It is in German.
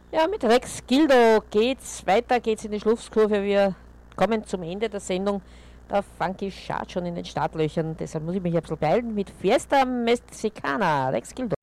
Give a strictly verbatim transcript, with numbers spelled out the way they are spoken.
Ja, mit Rex Gildo geht's weiter, geht's in die Schlusskurve. Wir kommen zum Ende der Sendung. Der Funky schart schon in den Startlöchern, deshalb muss ich mich ein bisschen beeilen mit Fiesta Mexicana, Rex Gildo.